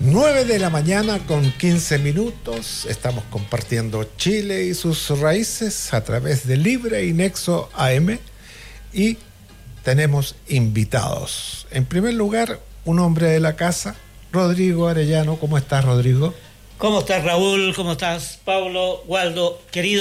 9:15 a.m. Estamos compartiendo Chile y sus raíces a través de Libre y Nexo AM y tenemos invitados. En primer lugar, un hombre de la casa, Rodrigo Arellano. ¿Cómo estás, Rodrigo? ¿Cómo estás, Raúl? ¿Cómo estás, Pablo, Waldo, querido?